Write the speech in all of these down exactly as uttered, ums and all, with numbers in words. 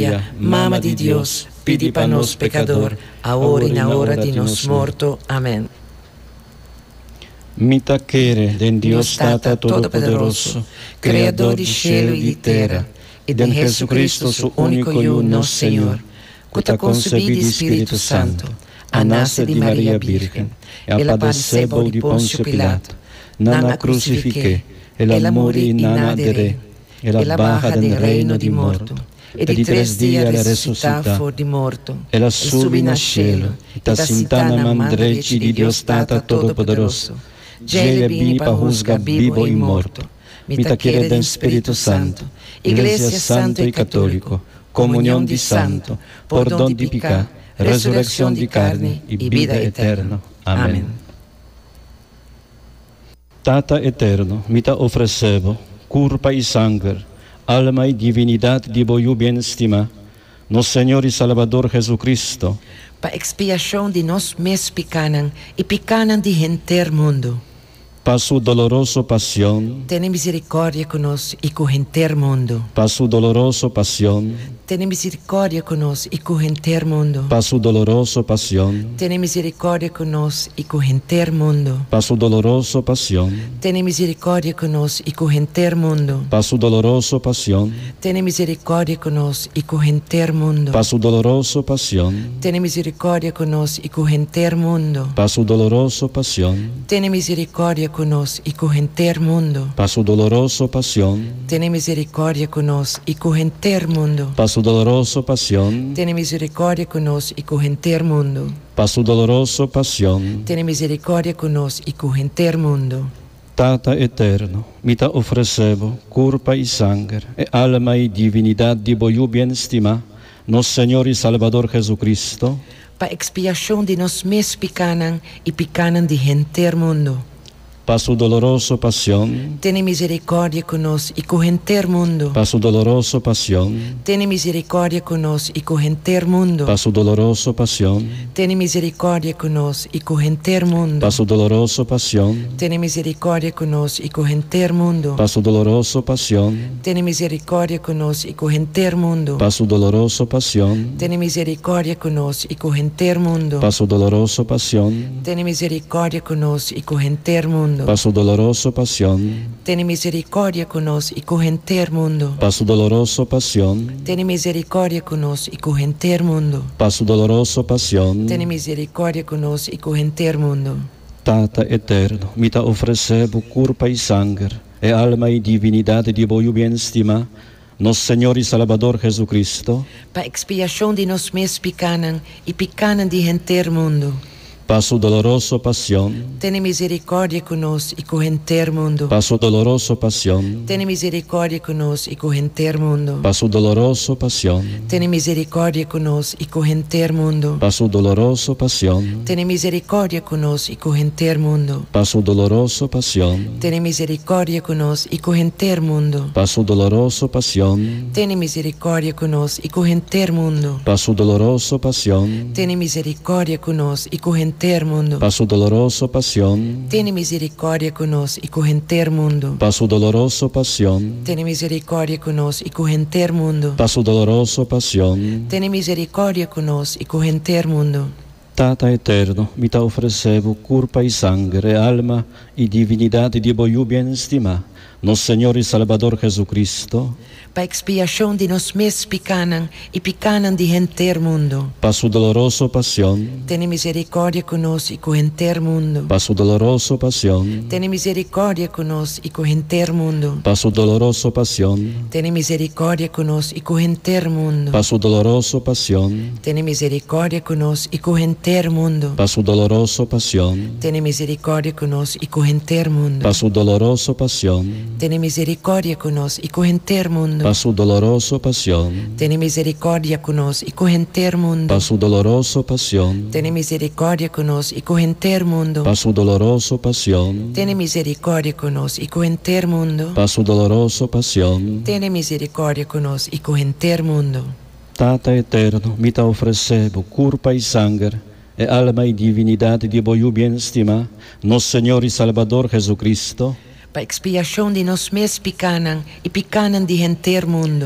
Maria, Mama di Dios, pidi per nos pecador, ora e na hora di nos morto. Amen. Mi tacere den Dios Tata Todopoderoso, Creador di cielo e di terra, e den Jesucristo su unico e uno Señor, cuta concebidi Spiritu Santo, a nasce di Maria Virgen, e la padecebo di Ponzio Pilato, nana crucifiche, e la morì in adere, e la baja del reino di morto, e di tres dias la resucità fu di morto, e la subi in cielo, e ta sintana mandreci di Dios Tata Todopoderoso, Gele bini pa juzga vivo y morto. Mita quiere den Espíritu Santo, Iglesia Santo y Católico, comunión di Santo, por don di pica, resurrección di carne y vida eterna. Amén. Tata eterno, mita ofrecebo, curpa y sangre, alma y divinidad di voyu bien estima, nos Señor y Salvador Jesucristo, pa expiación de nos mes picanan y picanan di enter mundo. Pa su doloroso pasión, Ten misericordia con nos y con enter mundo. pa su doloroso pasión, Ten misericordia con nos y con enter mundo. pa su doloroso pasión, Ten misericordia con nos y con enter mundo. pa su doloroso pasión, Ten misericordia con nos y con enter mundo. pa su doloroso pasión, Ten misericordia con nos y con enter mundo. pa su doloroso pasión, Ten misericordia con nos y con enter mundo. pa su doloroso pasión, Ten misericordia con nos y con enter mundo. pa su doloroso pasión, Ten misericordia con nos y con enter mundo. pa su doloroso pasión, Ten misericordia con nos y con enter mundo. pa su doloroso pasión, Ten misericordia con nos y con enter mundo. Tata eterno, mita ofrecebo, curpa y sangre, e alma y divinidad di voyu bien estima, nos Señor y Salvador Jesucristo, Pa expiación de nos mes picanan y picanan de enter mundo. pa su doloroso pasión, Ten misericordia con nos y con enter mundo. pa su doloroso pasión, Ten misericordia con nos y con enter mundo. pa su doloroso pasión, Ten misericordia con nos y con enter mundo. pa su doloroso pasión, Ten misericordia con nos y con enter mundo. pa su doloroso pasión, Ten misericordia con nos y con enter mundo. pa su doloroso pasión, Ten misericordia con nos y con enter mundo. pa su doloroso pasión, Ten misericordia con nos y con enter mundo. pa su doloroso pasión, Ten misericordia con nos y con enter mundo. pa su doloroso pasión, Ten misericordia con nos y con enter mundo. pa su doloroso pasión, Ten misericordia con nos y con enter mundo. Tata eterno, mita ofrecebo curpa y sangre, e alma y divinidad di voyu bien estima, nos Señor y Salvador Jesucristo, Pa expiación de nos mes picanan y picanan de enter mundo. pa su doloroso pasión, Ten misericordia con nos y con enter mundo. pa su doloroso pasión, Ten misericordia con nos y con enter mundo. pa su doloroso pasión, Ten misericordia con nos y con enter mundo. pa su doloroso pasión, Ten misericordia con nos y con enter mundo. pa su doloroso pasión, Ten misericordia con nos y con enter mundo. pa su doloroso pasión, Ten misericordia con nos y con enter mundo. pa su doloroso pasión, Ten misericordia con nos y con enter mundo. pa su doloroso pasión, Ten misericordia con nos y con enter mundo. pa su doloroso pasión, Ten misericordia con nos y con enter mundo. pa su doloroso pasión, Ten misericordia con nos y con enter mundo. Tata eterno, mita ofrecebo curpa y sangre, alma y divinidad di voyu bien estima, nos Señor y Salvador Jesucristo, Pa expiación de nos mes picanan y picanan de enter mundo. pa su doloroso pasión, Ten misericordia con nos y con enter mundo. pa su doloroso pasión, Ten misericordia con nos y con enter mundo. pa su doloroso pasión, Ten misericordia con nos y con enter mundo. pa su doloroso pasión, Ten misericordia con nos y con enter mundo. pa su doloroso pasión, Ten misericordia con nos y con enter mundo. pa su doloroso pasión, Ten misericordia con nos y con enter mundo. pa su doloroso pasión, Ten misericordia con nos y con enter mundo. pa su doloroso pasión, Ten misericordia con nos y con enter mundo. pa su doloroso pasión, Ten misericordia con nos y con enter mundo. pa su doloroso pasión, Ten misericordia con nos y con enter mundo. Tata eterno, mita ofrecebo curpa y sangre, e alma y divinidad di voyu bien estima, nos Señor y Salvador Jesucristo, Pa expiación de nos mes picanan y picanan de enter mundo.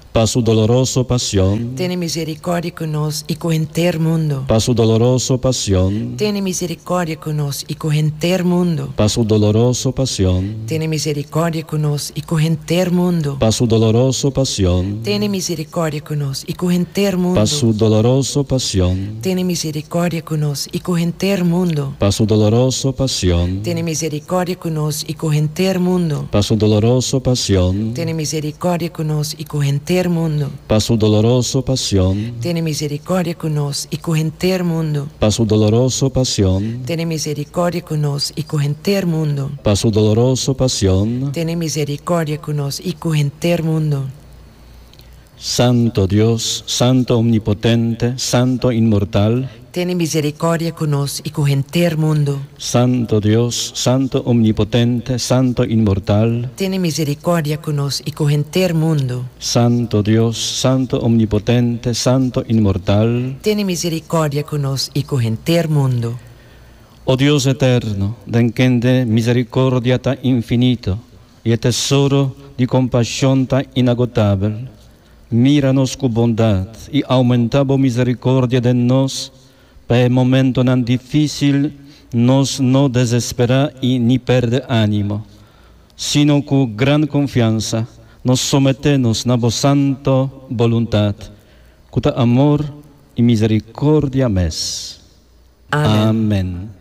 pa su doloroso pasión, Tiene misericordia conosco y con enter mundo. pa su doloroso pasión, Tiene misericordia conosco y con enter mundo. pa su doloroso pasión, Tiene misericordia conosco y con enter mundo. pa su doloroso pasión, Tiene misericordia conosco y con enter mundo. pa su doloroso pasión, Tiene misericordia conosco y con enter mundo. pa su doloroso pasión, Tiene misericordia conosco y con enter mundo. pa su doloroso pasión, Tiene misericordia conosco y con enter mundo. pa su doloroso pasión, Tiene misericordia conosco y con enter mundo. pa su doloroso pasión, Tiene misericordia conosco y con enter mundo. pa su doloroso pasión. Tiene misericordia conosco y con enter mundo. Santo Dios, Santo omnipotente, Santo inmortal, Tiene misericordia conosco y con enter mundo. Santo Dios, Santo omnipotente, Santo inmortal, Tiene misericordia conosco y con enter mundo. Santo Dios, Santo omnipotente, Santo inmortal. Tiene misericordia conosco y con enter mundo. Oh Dios eterno, den de misericordia ta infinito y tesoro de compasión ta inagotable, míranos con bondad y aumentabo misericordia de nos, para el momento tan difícil nos no desespera y ni perde ánimo, sino con gran confianza nos sometemos a vos santo voluntad, con amor y misericordia mes. Amén. Amén.